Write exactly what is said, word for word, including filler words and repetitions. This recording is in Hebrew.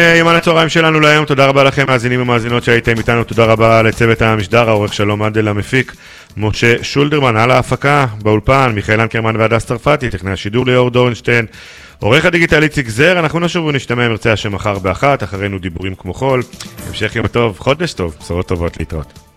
יומן הצהריים שלנו להיום. תודה רבה לכם מאזינים ומאזינות שהייתם איתנו. תודה רבה לצוות המשדר, העורך שלום עדל, המפיק משה שולדרמן, על ההפקה באולפן מיכאל אנקרמן והדס צרפתי, טכנאי השידור ליאור דורנשטיין, עורך הדיגיטל איציק זר. אנחנו נשוב ונשתמע אם ירצה השם מחר באחת, אחרינו דיבורים כמו חול. המשך יום טוב, חודש טוב, בשורות טובות, להתראות.